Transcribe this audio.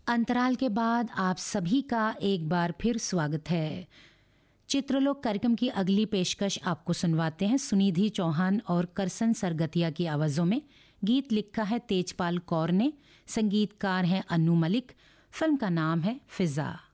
अंतराल के बाद आप सभी का एक बार फिर स्वागत है। चित्रलोक कार्यक्रम की अगली पेशकश आपको सुनवाते हैं सुनिधि चौहान और करसन सरगतिया की आवाज़ों में। गीत लिखा है तेजपाल कौर ने, संगीतकार हैं अन्नू मलिक। फिल्म का नाम है फिजा।